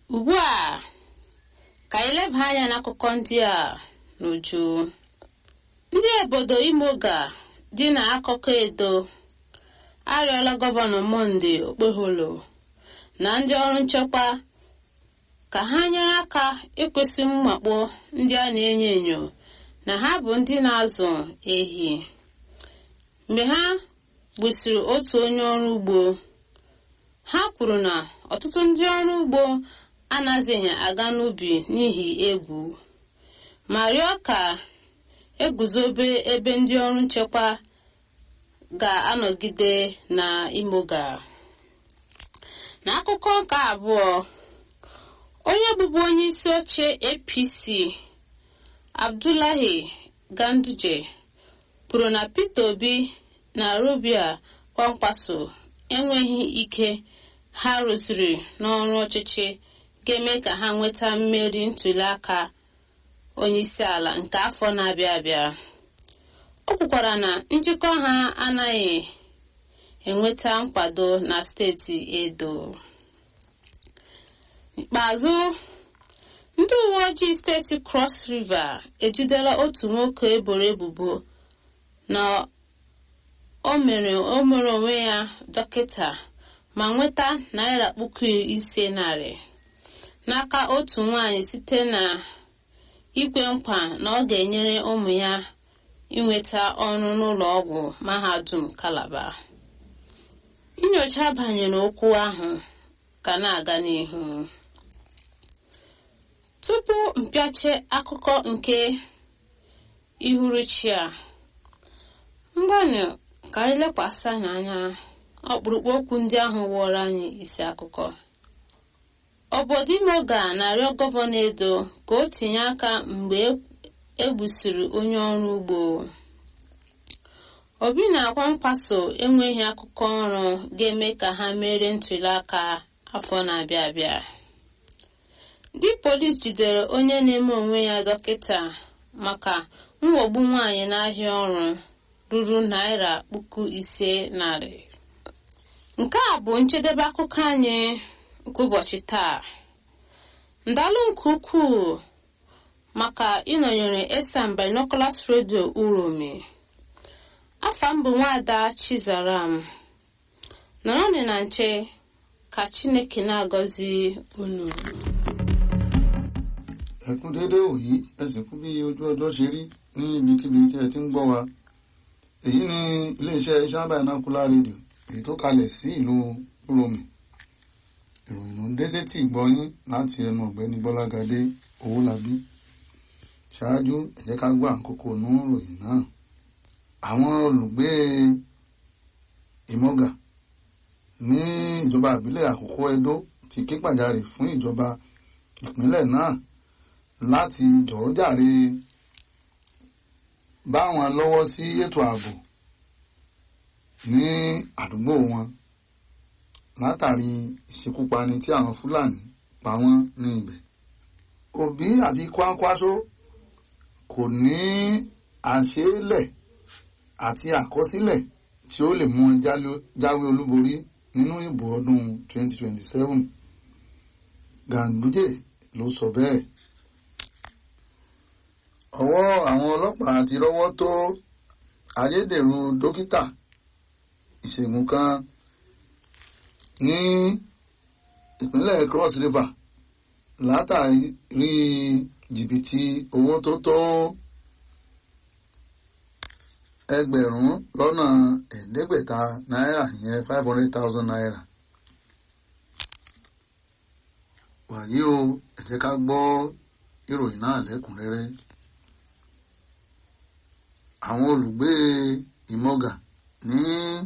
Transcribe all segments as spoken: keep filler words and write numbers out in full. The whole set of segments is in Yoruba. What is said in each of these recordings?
Ugbu a ka anyị leba anya n'akụkọ ndị a n'uju. Ndị obodo Imoga dị n'akụkụ Edo arịọla gọvanọ Monday Okpeholo na ndị ọrụ nchekwa ka ha nyere aka ịkwụsị mwakpo ndị a na-enyo enyo na ha bụ ndị na-azụ ehi. Mgbe ha gbusiri otu onye ọrụ ugbo, ha kwuru na ọtụtụ ndị ọrụ ugbo anaghịzi aga n'ubi n'ihi egwu, ma rịọ ka eguzobe ebe ndị ọrụ nchekwa ga-anọgide na Imoga. N'akụkọ nke abụọ, onye bụbu onye isi oche A P C Abdullahi Ganduje kwuru na Peter Obi na Robia Kwankwaso enweghị ike ha rụziri n'ọrụ ọchịchị ga-eme ka ha nweta mmeri ntuli aka onye isi ala nke afọ na-abịa abịa. O kwukwara na njikọ ha anaghị enweta nkwado na steeti Edo. N'ikpeazụ, ndị uwe ojii steeti Cross River ejidela otu nwoke eboro ebubo na o mere o mere onwe ya dọkịta ma nweta naira puku ise narị n'aka otu nwaanyị site na ikwe nkwa na ọ ga-enyere ụmụ ya inweta ọrụ n'ụlọ ọgwụ mahadum Calabar. Nnyocha banyere okwu ahụ ka na-aga n'ihu. Tupu mpịache akụkọ nke ihuruchi a, mgbanụ ka anyị lekwasị anya ọkpụrụkpụ okwu ndị ahụ wụọrọ anyị isi akụkọ. Obodo Imoga na-arịọ gọvanọ Edo ka o tinye aka mgbe egbusiri onye ọrụ ugbo. Obi na Kwankwaso enweghị akụkọ ọrụ ga-eme ka ha mere ntuli aka afọ na-abịa abịa. Ndị polisi jidere onye na-eme onwe ya dọkịta maka mwogbu nwaanyị n'ahịa ọrụ ruru naira puku ise narị. Nke a bụ njedebe akụkọ anyị nke ụbọchị taa. Ndalụ nke ukwuu maka ịnọnyere Esan Binoculars Radio Uromi. Afa m bụ Nwaada Chizaram. Nọrọnụ na nche ka Chineke na-agọzi unu. Ẹ kú déédéé òyí, ẹ sì kú bí ojú ọjọ́ ṣe rí ní ibikíbi tí ẹ ti ń gbọ́ wa. Èyí ni iléeṣẹ́ Esan Binocular Radio, èyí tó kalẹ̀ sí ìlú Uromi. Ìròyìn ló ń dé sétí ìgbọ́yín láti ẹnu ọ̀gbẹ́ni Bọ́lágadé Owólabí. Ṣáájú, ẹ jẹ́ ká gbọ́ àkókò nú ìròyìn náà. Àwọn olùgbé Imoga ní ìjọba ìbílẹ̀ Àkókò Ẹdó ti ké pàjáre fún ìjọba ìpínlẹ̀ náà láti jọ̀ọ́ jàre bá wọn lọ́wọ́ sí ètò ààbò ní àdúgbò wọn látàrí ìṣekúpani tí àwọn Fúlàní pa wọ́n ní ibẹ̀. Obi àti Kwankwaso kò ní àṣélẹ̀ àti àkọsílẹ̀ tí ó lè mú wọn jáwé olúborí nínú ìbò ọdún twenty twenty-seven. Ganduje ló sọ bẹ́ẹ̀. Ọwọ́ àwọn ọlọ́pàá ti rọ́wọ́ tó ayédèrú dókítà ìṣègùn kan ní ìpínlẹ̀ Cross River látàrí jìbìtì owó tó tó ẹgbẹ̀rún lọ́nà ẹ̀ẹ́dẹ́gbẹ̀ta náírà ìyẹn five hundred thousand naira. Wàyí o, ẹ jẹ́ ká gbọ́ ìròyìn náà lẹ́kùnrẹ́rẹ́. Àwọn olùgbé Imoga ní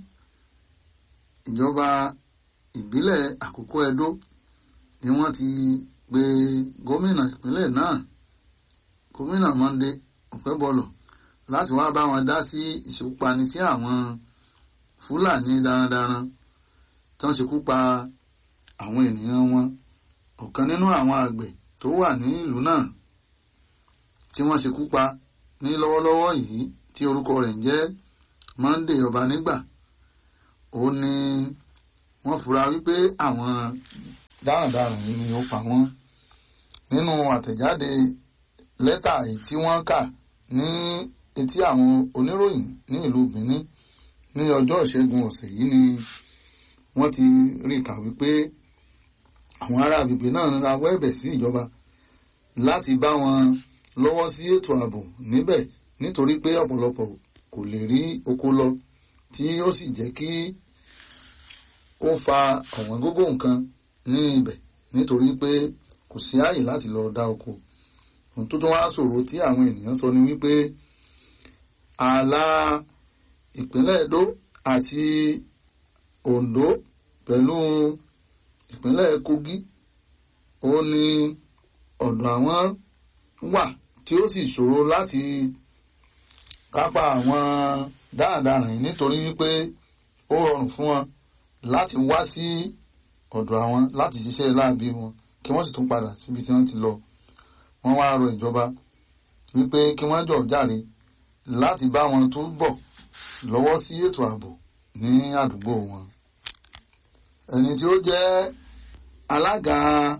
ìjọba ìbílẹ̀ Àkókò Ẹdó ni wọ́n ti pe gómìnà ìpínlẹ̀ náà, gómìnà Monday Okebolo, láti wá bá wọn dá sí ìṣekúpani sí àwọn Fúlàní darandaran tó ń ṣekú pa àwọn ènìyàn wọn. Ọ̀kan nínú àwọn àgbẹ̀ tó wà ní ìlú náà tí wọ́n ṣekú pa ní lọ́wọ́lọ́wọ́ yìí tí orúkọ rẹ̀ ń jẹ́ Monday Ọbanígbà, ó ní wọ́n fura wípé àwọn dáradára ni ó pa wọ́n. Nínú àtẹ̀jáde lẹ́tà èyí tí wọ́n kà ní etí àwọn oníròyìn ní ìlú Benin ní ọjọ́ ìṣẹ́gun ọ̀sẹ̀ yìí ni wọ́n ti rí kà wípé àwọn ará agbègbè náà ń rawọ́ ẹ̀bẹ̀ sí ìjọba láti bá wọn lọ́wọ́ sí ètò ààbò níbẹ̀ nítorí pé ọ̀pọ̀lọpọ̀ kò lè rí oko lọ tí ó sì jẹ́ kí ó fa ọ̀wọ́n gógó nǹkan ní ibẹ̀ nítorí pé kò sí ààyè láti lọ dá oko. Ohun tó tún wá ṣòro tí àwọn ènìyàn sọ ni wípé ààlà ìpínlẹ̀ Edo àti Ondo pẹ̀lú ìpínlẹ̀ Kogi ó ní ọ̀dọ̀ àwọn wà tí ó sì ṣòro láti kápá àwọn dáradára yìí nítorí wípé ó rọrùn fún wọn láti wá sí ọ̀dọ̀ àwọn láti ṣiṣẹ́ láabi wọn kí wọ́n sì tún padà síbi tí wọ́n ti lọ. Wọ́n wá rọ ìjọba wípé kí wọ́n jọ̀ọ́ jàre láti bá wọn túbọ̀ lọ́wọ́ sí ètò ààbò ní àdúgbò wọn. Ẹni tí ó jẹ́ alága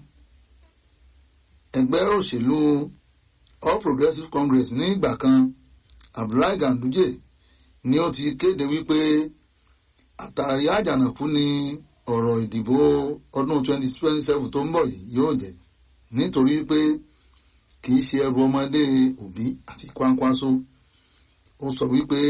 ẹgbẹ́ òṣèlú All Progressives Congress ní ìgbà kan, Abdullahi Ganduje, ni ó ti kéde wípé àtàrí àjànàkú ni ọ̀rọ̀ ìdìbò ọdún twenty twenty-seven tó ń bọ̀ yìí yóò jẹ́ nítorí pé kì í ṣe ẹrù ọmọdé Obi àti Kwankwaso. Ó sọ wípé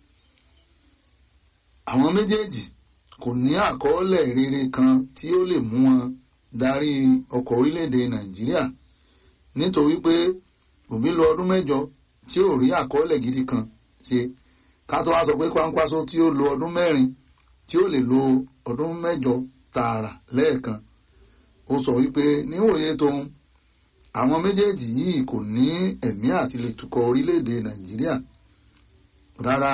àwọn méjèèjì kò ní àkọọ́lẹ̀ rere kan tí ó lè mú wọn darí ọkọ̀ orílẹ̀-èdè Nàìjíríà nítorí pé Obi lò ọdún mẹ́jọ tí ò rí àkọọ́lẹ̀ gidi kan ṣe, ká tó wá sọ pé Kwankwaso tí ó lo ọdún mẹ́rin tí ó lè lo ọdún mẹ́jọ tààrà lẹ́ẹ̀kan. Ó sọ wípé níwòye tóun àwọn méjèèjì yìí kò ní ẹ̀mí àti lè tukọ̀ orílẹ̀-èdè Nàìjíríà rárá.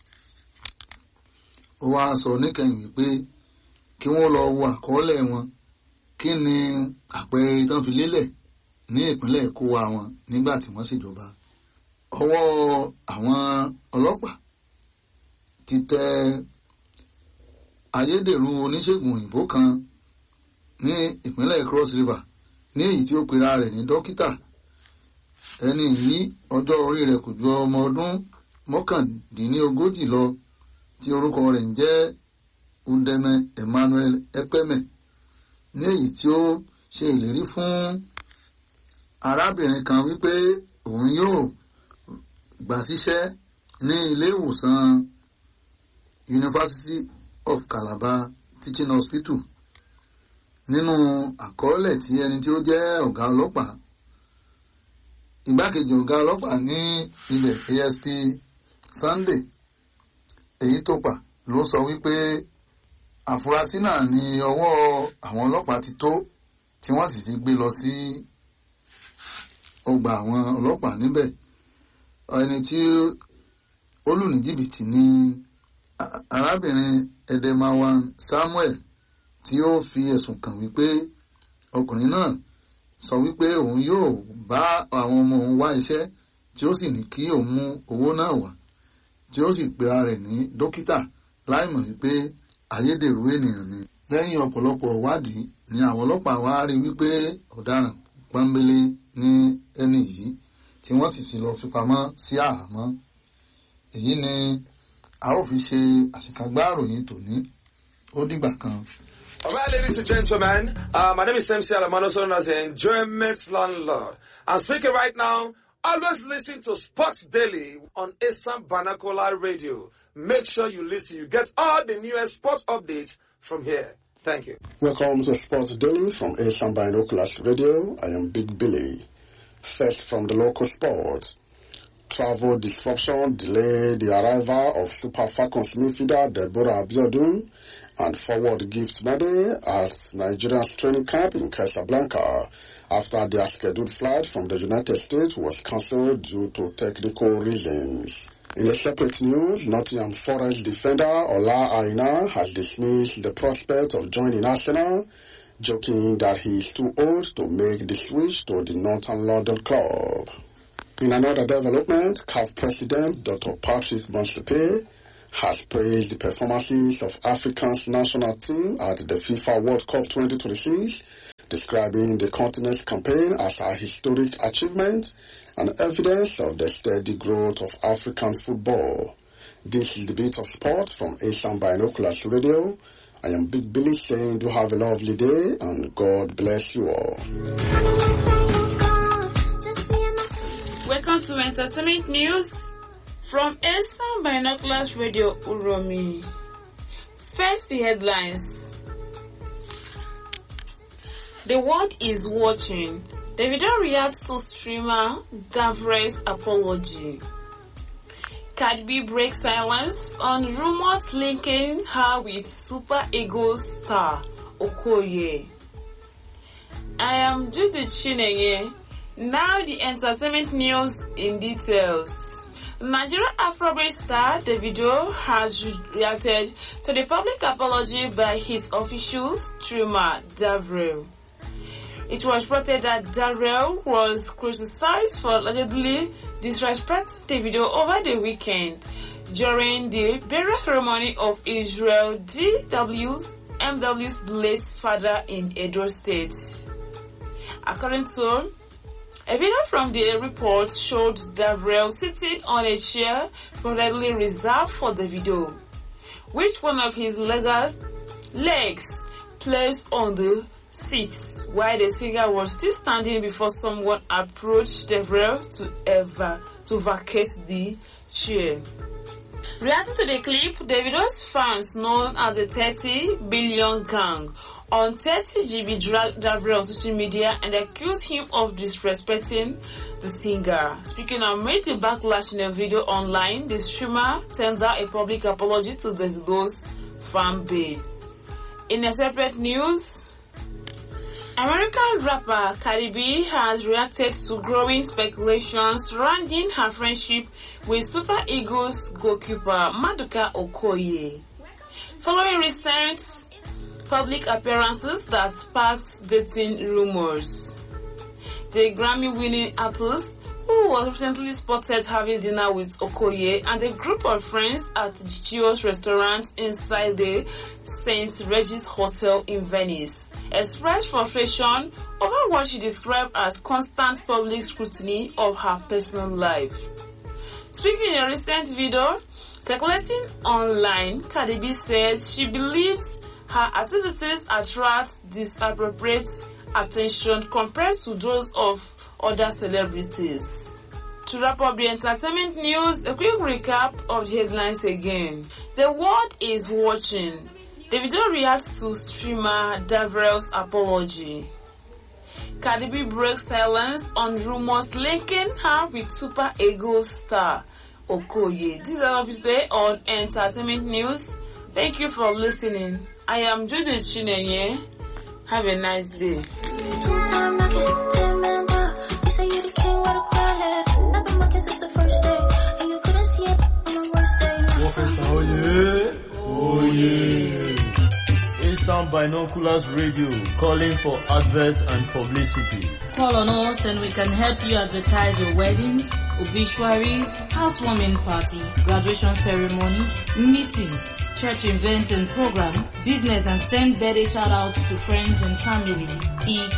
Ó wá sọ níkẹyìn wípé kí wọ́n lọ wo àkọọ́lẹ̀ wọn, kí ni àpẹẹrẹ tán fi lélẹ̀ ní ìpínlẹ̀ Èkó wa wọn nígbà tí wọ́n ṣèjọba. Ọwọ́ àwọn ọlọ́pàá ti tẹ ayédèrú oníṣègùn òyìnbó kan ní ìpínlẹ̀ Cross River ní èyí tí ó pera rẹ̀ ní dókítà. Ẹni yìí ọjọ́ orí rẹ̀ kò ju ọmọ ọdún mọ́kàndínlógójì lọ tí orúkọ rẹ̀ ń jẹ́ Udeme Emmanuel Ekpeme, ní èyí tí ó ṣe ìlérí fún arábìnrin kan wípé òun yóò gbà síṣẹ́ ní ilé ìwòsàn University of Calabar Teaching Hospital. Nínú àkọọ́lẹ̀ tí ẹni tí ó jẹ́ ọ̀gá ọlọ́pàá, igbákejì ọ̀gá ọlọ́pàá ní ilẹ̀ A S P Sunday Eyitopa ló sọ wípé àfúrásì náà ní ọwọ́ àwọn ọlọ́pàá ti tó tí wọ́n sì ti gbé lọ sí ọgbà àwọn ọlọ́pàá níbẹ̀. Ẹni tí ó lù ní jìbìtì ní arábìnrin Edemawan Samuel tí ó fi ẹ̀sùn kàn wípé ọkùnrin náà sọ wípé òun yóò bá àwọn ọmọ òun wá iṣẹ́ tí ó sì ní kí òun mú owó náà wá, tí ó sì pera rẹ̀ ní dókítà láìmọ̀ wípé ayédèrú ènìyàn ni. Lẹ́yìn ọ̀pọ̀lọpọ̀ ìwádìí ni àwọn ọlọ́pàá wá rí wípé ọ̀daràn pọ́nbélé ní ẹni yìí tí wọ́n sì ti lọ fi pamọ́ sí àhámọ́. Èyí ni a ó fi ṣe àṣekágbá ìròyìn tòní. Ó dìgbà kan. All right, ladies and gentlemen, uh, my name is M C Alamano, known as the Enjoyment Landlord. I'm speaking right now. Always listen to Sports Daily on Assam Vernacular Radio. Make sure you listen. You get all the newest sports updates from here. Thank you. Welcome to Sports Daily from Assam Vernacular Radio. I am Big Billy. First from the local sports. Travel disruption delayed the arrival of Super Falcons midfielder Deborah Abiodun and forward Gift Made at Nigeria's training camp in Casablanca after their scheduled flight from the United States was cancelled due to technical reasons. In a separate news, Nottingham Forest defender Ola Aina has dismissed the prospect of joining Arsenal, joking that he is too old to make the switch to the Northern London club. In another development, C A F President Doctor Patrick Motsepe has praised the performances of Africa's national team at the FIFA World Cup twenty twenty-six describing the continent's campaign as a historic achievement and evidence of the steady growth of African football. This is the Beat of Sport from Asian Binoculars Radio. I am Big Billy saying do have a lovely day and God bless you all. Welcome to Entertainment News from Asian Binoculars Radio Uromi. First, the headlines. The world is watching. Davido reacts to streamer Davre's apology. Cardi B breaks silence on rumors linking her with Super Eagles star Okoye. I am Judy Chineye. Now the entertainment news in details. Nigerian Afrobeat star Davido has reacted to the public apology by his official streamer Davre. It was reported that Darrell was criticized for allegedly disrespecting Davido over the weekend during the burial ceremony of Israel D W's M W's late father in Edo State. According to a video from the report showed Darrell sitting on a chair reportedly reserved for Davido, with one of his legal legs placed on the seats, while the singer was still standing before someone approached Darrell to ever to vacate the chair. Reacting to the clip, Davido's fans, known as the thirty billion Gang, on thirty G B dragged Darrell on social media and accused him of disrespecting the singer. Speaking amid the backlash in a video online, the streamer tendered a public apology to Davido's fan base. In a separate news, American rapper Cardi B has reacted to growing speculation surrounding her friendship with Super Eagles goalkeeper Maduka Okoye. Following recent public appearances that sparked dating rumors, the Grammy-winning artist, who was recently spotted having dinner with Okoye and a group of friends at Gichio's restaurant inside the Saint Regis Hotel in Venice, expressed frustration over what she described as constant public scrutiny of her personal life. Speaking in a recent video circulating online, Cardi B said she believes her activities attract disappropriate attention compared to those of other celebrities. To wrap up the entertainment news, a quick recap of the headlines again. The world is watching. Davido reacts to streamer Davrel's apology. Cardi B breaks silence on rumors linking her with Super Eagles star Okoye. This is all of today on Entertainment News. Thank you for listening. I am Judy Chineye. Have a nice day. Oh yeah, oh yeah. Asian Binoculars Radio, calling for adverts and publicity. Call on us and we can help you advertise your weddings, obituaries, housewarming party, graduation ceremonies, meetings, church events and program, business, and send birthday shout outs to friends and family. It